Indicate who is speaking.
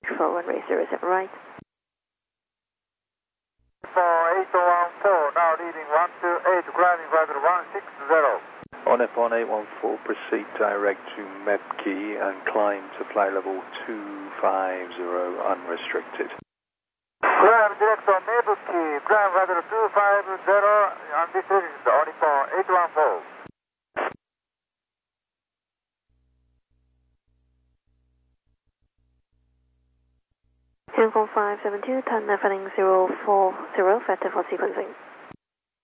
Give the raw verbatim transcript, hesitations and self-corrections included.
Speaker 1: for runway zero seven right.
Speaker 2: For eight one four, now leading one two eight, climbing flight one six zero.
Speaker 3: On F one eight one four, proceed direct to Mepki and climb to flight level two five zero unrestricted.
Speaker 2: Climb direct on Mepki, climb flight level two five zero, unrestricted, only for eight one four.
Speaker 1: Hong Kong five seven two, turn left heading zero four zero, factor for sequencing.